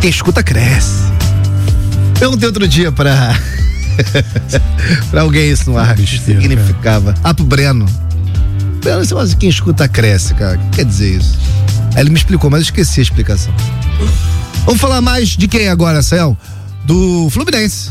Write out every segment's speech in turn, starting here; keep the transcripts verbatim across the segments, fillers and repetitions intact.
Quem escuta cresce. Perguntei outro dia pra pra alguém isso no ar, que significava. Ah, pro Breno. Breno, você fala, quem escuta cresce, cara. O que quer dizer isso? Aí ele me explicou, mas eu esqueci a explicação. Vamos falar mais de quem agora, Sael? Do Fluminense.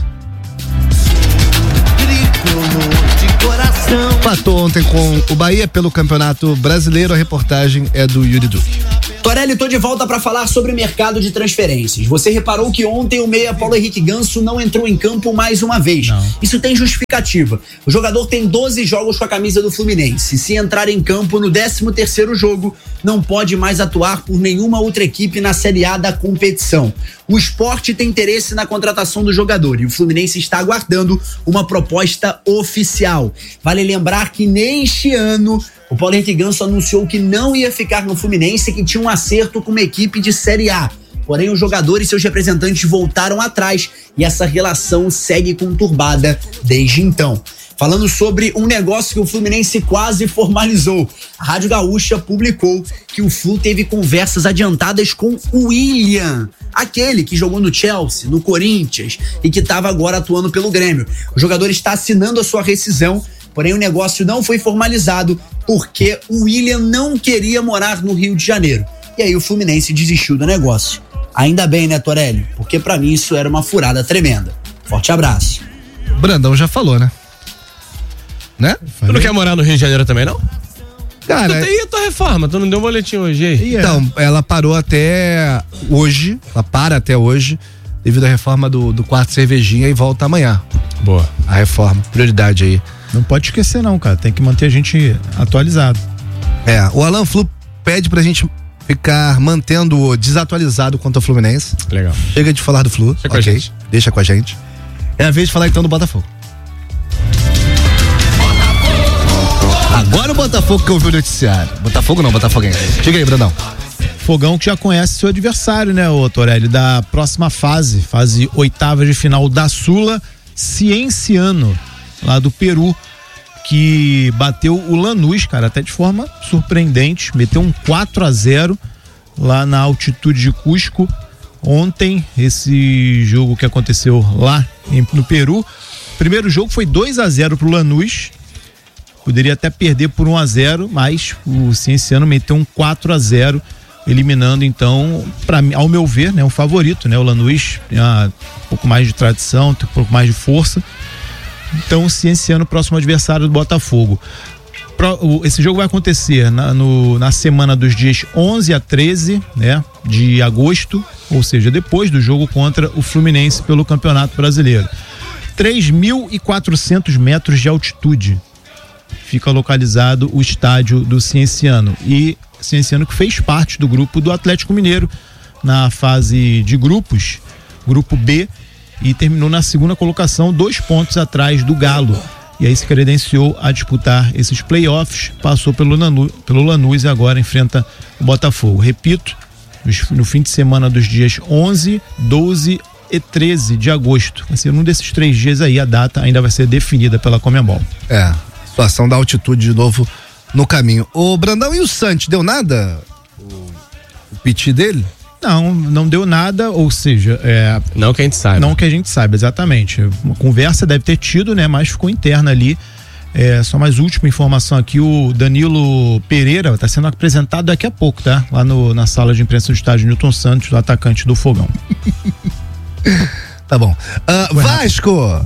De coração. Empatou ontem com o Bahia pelo Campeonato Brasileiro. A reportagem é do Yuri Duque. Torelli, tô de volta para falar sobre o mercado de transferências. Você reparou que ontem o meia Paulo Henrique Ganso não entrou em campo mais uma vez. Não. Isso tem justificativa. O jogador tem doze jogos com a camisa do Fluminense. Se entrar em campo no décimo terceiro jogo, não pode mais atuar por nenhuma outra equipe na Série A da competição. O Sport tem interesse na contratação do jogador e o Fluminense está aguardando uma proposta oficial. Vale lembrar que neste ano o Paulo Henrique Ganso anunciou que não ia ficar no Fluminense e que tinha um acerto com uma equipe de Série A. Porém, o jogador e seus representantes voltaram atrás e essa relação segue conturbada desde então. Falando sobre um negócio que o Fluminense quase formalizou, a Rádio Gaúcha publicou que o Flu teve conversas adiantadas com o William, aquele que jogou no Chelsea, no Corinthians e que estava agora atuando pelo Grêmio. O jogador está assinando a sua rescisão, porém o negócio não foi formalizado porque o William não queria morar no Rio de Janeiro. E aí o Fluminense desistiu do negócio. Ainda bem, né, Torelli? Porque pra mim isso era uma furada tremenda. Forte abraço. Brandão já falou, né? Né? Tu não quer morar no Rio de Janeiro também, não? Cara, tu tem a tua reforma, tu não deu um boletim hoje aí? Então, ela parou até hoje, ela para até hoje, devido à reforma do, do quarto cervejinha e volta amanhã. Boa. A reforma, prioridade aí. Não pode esquecer não, cara, tem que manter a gente atualizado. É, o Alan Flu pede pra gente ficar mantendo desatualizado quanto ao Fluminense. Legal. Chega de falar do Flu, deixa com ok, a gente. Deixa com a gente. É a vez de falar então do Botafogo. Agora o Botafogo que ouviu o noticiário. Botafogo não, Botafoguense. Diga aí, Brandão. Fogão que já conhece seu adversário, né, ô Torelli, da próxima fase, fase oitava de final da Sula, Cienciano, lá do Peru, que bateu o Lanús, cara, até de forma surpreendente, meteu um quatro a zero lá na altitude de Cusco ontem, esse jogo que aconteceu lá em, no Peru. Primeiro jogo foi dois a zero pro Lanús, poderia até perder por um a zero, mas o Cienciano meteu um quatro a zero, eliminando então, pra, ao meu ver, né, um favorito, né, o Lanús tem uma, um pouco mais de tradição, tem um pouco mais de força. Então, o Cienciano, próximo adversário do Botafogo. Pro, o, esse jogo vai acontecer na, no, na semana dos dias onze a treze, né, de agosto, ou seja, depois do jogo contra o Fluminense pelo Campeonato Brasileiro. três mil e quatrocentos metros de altitude fica localizado o estádio do Cienciano. E Cienciano que fez parte do grupo do Atlético Mineiro na fase de grupos, grupo B, e terminou na segunda colocação, dois pontos atrás do Galo. E aí se credenciou a disputar esses playoffs, passou pelo, Nanu, pelo Lanús e agora enfrenta o Botafogo. Repito, no fim de semana dos dias onze, doze e treze de agosto. Vai ser um desses três dias aí, a data ainda vai ser definida pela Conmebol. É, situação da altitude de novo no caminho. Ô Brandão, e o Santos, deu nada? O, o piti dele? Não, não deu nada, ou seja, é, não que a gente saiba. Não que a gente saiba, exatamente. Uma conversa deve ter tido, né? Mas ficou interna ali. É, só mais última informação aqui, o Danilo Pereira está sendo apresentado daqui a pouco, tá? Lá no, na sala de imprensa do estádio Newton Santos, o atacante do Fogão. Tá bom. Uh, Vasco!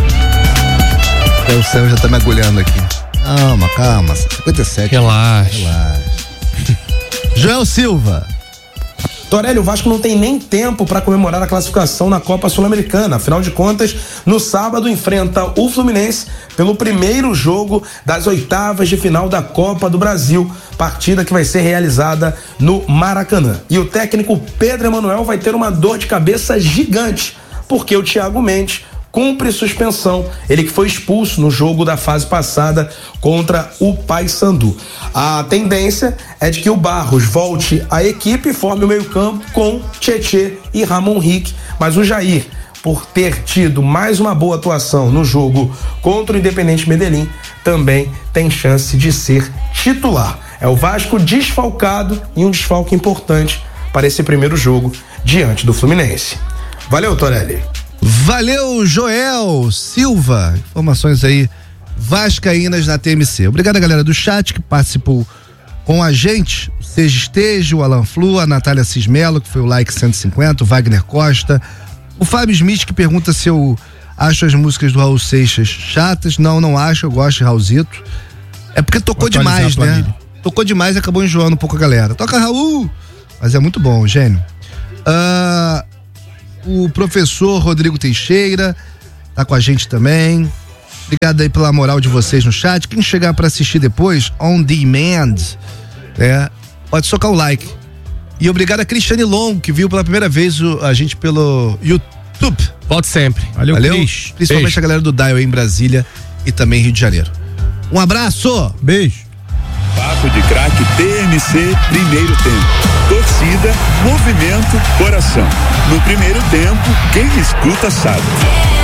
O céu já tá me agulhando aqui. Calma, calma. cinquenta e sete. Relaxa. Relaxa. Joel Silva. Torelli, o Vasco não tem nem tempo para comemorar a classificação na Copa Sul-Americana. Afinal de contas, no sábado enfrenta o Fluminense pelo primeiro jogo das oitavas de final da Copa do Brasil, partida que vai ser realizada no Maracanã. E o técnico Pedro Emanuel vai ter uma dor de cabeça gigante, porque o Thiago Mendes cumpre suspensão, ele que foi expulso no jogo da fase passada contra o Paysandu. A tendência é de que o Barros volte à equipe e forme o meio-campo com Tietê e Ramon Rick, mas o Jair, por ter tido mais uma boa atuação no jogo contra o Independente Medellín, também tem chance de ser titular. É o Vasco desfalcado e um desfalque importante para esse primeiro jogo diante do Fluminense. Valeu, Torelli. Valeu, Joel Silva. Informações aí vascaínas na T M C. Obrigado a galera do chat que participou com a gente. O Seja Esteja, o Alan Flu, a Natália Cismelo, que foi o like cento e cinquenta, o Wagner Costa, o Fábio Smith, que pergunta se eu acho as músicas do Raul Seixas chatas. Não, não acho, eu gosto de Raulzito. É porque tocou demais, né? Tocou demais e acabou enjoando um pouco a galera. Toca Raul! Mas é muito bom, gênio. Ah... O professor Rodrigo Teixeira tá com a gente também. Obrigado aí pela moral de vocês no chat. Quem chegar para assistir depois, on demand, é, pode socar o like. E obrigado a Cristiane Long, que viu pela primeira vez o, a gente pelo YouTube. Volte sempre. Valeu, Valeu. Cris. Principalmente Beijo. A galera do Dial aí em Brasília e também Rio de Janeiro. Um abraço. Beijo. Papo de Craque T M C, primeiro tempo. Torcida, movimento, coração. No primeiro tempo, quem escuta sabe.